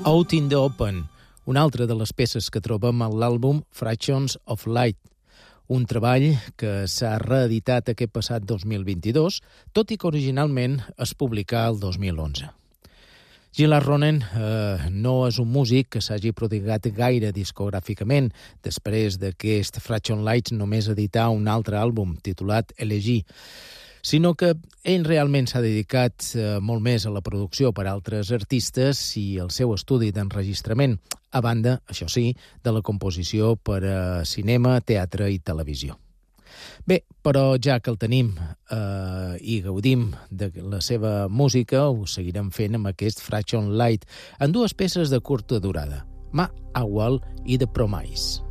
Out in the Open, una altra de les peces que trobem a l'àlbum Fractions of Light, un treball que s'ha reeditat aquest passat 2022, tot i que originalment es publicà el 2011. Gil Arronen no és un músic que s'hagi prodigat gaire discogràficament després d'aquest Fraction Lights només editar un altre àlbum titulat Elegy, sinó que ell realment s'ha dedicat molt més a la producció per a altres artistes i al seu estudi d'enregistrament, a banda, això sí, de la composició per a cinema, teatre i televisió. Bé, però ja que el tenim i gaudim de la seva música, ho seguirem fent amb aquest Fraction Light, en dues peces de curta durada, Ma Awal i The Promise.